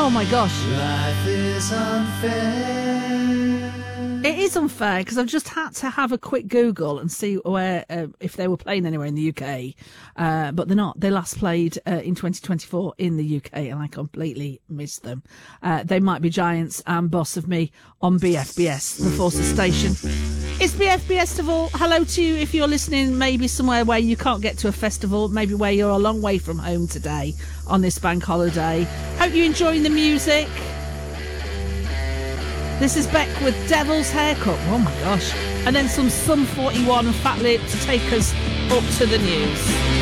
Oh my gosh. Life is unfair. It is unfair because I've just had to have a quick Google and see where if they were playing anywhere in the UK, but they're not. They last played in 2024 in the UK, and I completely missed them. They Might Be Giants and Boss of Me on BFBS, the Forces Station. It's BF Festival. Hello to you if you're listening maybe somewhere where you can't get to a festival, maybe where you're a long way from home today on this bank holiday. Hope you're enjoying the music. This is Beck with Devil's Haircut. Oh my gosh. And then some Sum 41 and Fat Lip to take us up to the news.